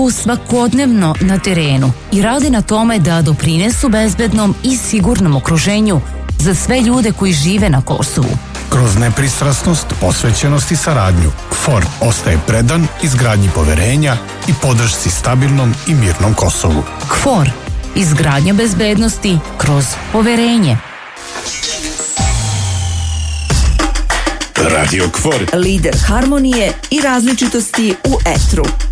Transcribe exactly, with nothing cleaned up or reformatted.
svakodnevno na terenu i rade na tome da doprinesu bezbednom i sigurnom okruženju za sve ljude koji žive na Kosovu. Kroz nepristrasnost, posvećenost i saradnju, K F O R ostaje predan izgradnji poverenja i podršci stabilnom i mirnom Kosovu. K F O R, izgradnja bezbednosti kroz poverenje. Radio K F O R, lider harmonije i različitosti u etru.